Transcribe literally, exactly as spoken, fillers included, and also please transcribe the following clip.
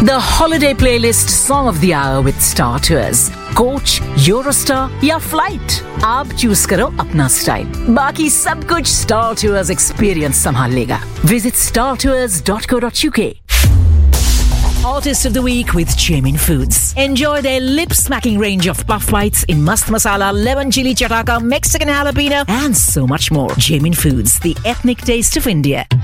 The holiday playlist song of the hour with Star Tours. Coach, Eurostar या flight, आप choose करो अपना style. बाकी सब कुछ स्टार टूर्स एक्सपीरियंस संभाल लेगा. Visit star tours dot co dot u k. Artist of the Week with Jamin Foods. Enjoy their lip-smacking range of puff bites in mast masala, lemon chili chataka, Mexican jalapeno, and so much more. Jamin Foods, the ethnic taste of India.